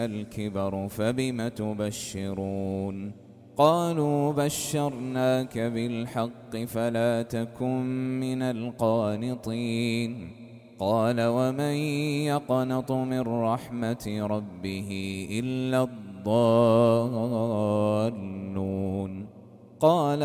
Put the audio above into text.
الكبر فبم تبشرون قالوا بشرناك بالحق فلا تكن من القانطين قال ومن يقنط من رحمة ربه إلا الضالون قال